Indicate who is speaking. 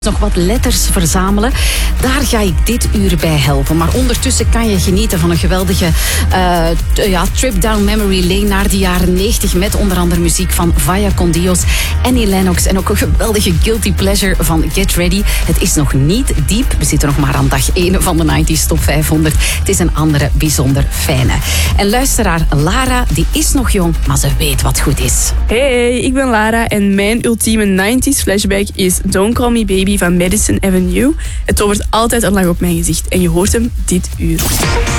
Speaker 1: Nog wat letters verzamelen. Daar ga ik dit uur bij helpen. Maar ondertussen kan je genieten van een geweldige trip down memory lane naar de jaren 90 met onder andere muziek van Vaya con Dios, Annie Lennox en ook een geweldige guilty pleasure van Get Ready. Het is nog niet diep. We zitten nog maar aan dag 1 van de 90s Top 500. Het is een andere bijzonder fijne. En luisteraar Lara, die is nog jong, maar ze weet wat goed is.
Speaker 2: Hey, ik ben Lara en mijn ultieme 90s flashback is Don't Call Me Baby van Madison Avenue. Het tovert altijd een lach op mijn gezicht en je hoort hem dit uur.